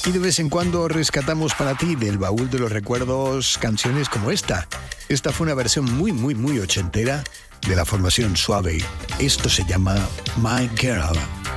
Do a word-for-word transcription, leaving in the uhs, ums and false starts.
Y de vez en cuando rescatamos para ti del baúl de los recuerdos canciones como esta. Esta fue una versión muy, muy, muy ochentera de la formación Suave. Esto se llama My Girl.